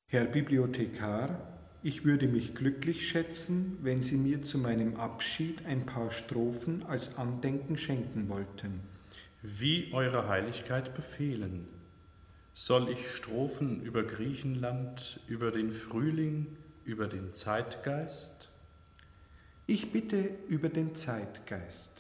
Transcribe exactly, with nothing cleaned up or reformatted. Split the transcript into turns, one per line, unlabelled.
Herr Bibliothekar, ich würde mich glücklich schätzen, wenn Sie mir zu meinem Abschied ein paar Strophen als Andenken schenken wollten.
Wie Eure Heiligkeit befehlen. Soll ich Strophen über Griechenland, über den Frühling, über den Zeitgeist?
Ich bitte über den Zeitgeist.